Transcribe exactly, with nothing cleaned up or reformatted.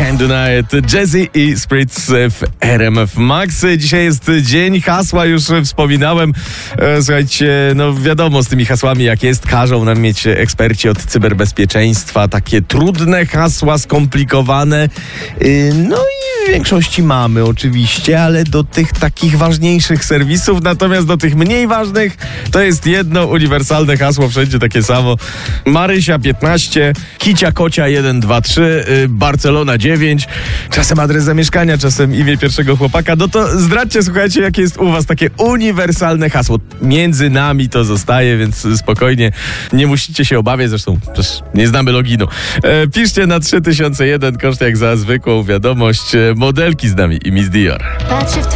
Can't Deny It, Jazzy i Spritz w R M F Max. Dzisiaj jest dzień hasła, już wspominałem. Słuchajcie, no wiadomo z tymi hasłami jak jest, każą nam mieć eksperci od cyberbezpieczeństwa takie trudne hasła, skomplikowane. No i w większości mamy oczywiście, ale do tych takich ważniejszych serwisów, natomiast do tych mniej ważnych to jest jedno uniwersalne hasło, wszędzie takie samo. Marysia piętnaście, Kicia Kocia jeden dwa trzy, Barcelona dziewięć, czasem adres zamieszkania, czasem imię pierwszego chłopaka. No to zdradźcie, słuchajcie, jakie jest u was takie uniwersalne hasło. Między nami to zostaje, więc spokojnie, nie musicie się obawiać, zresztą przecież nie znamy loginu. E, piszcie na trzy tysiące jeden, koszt jak za zwykłą wiadomość. Modelki z nami i Miss Dior.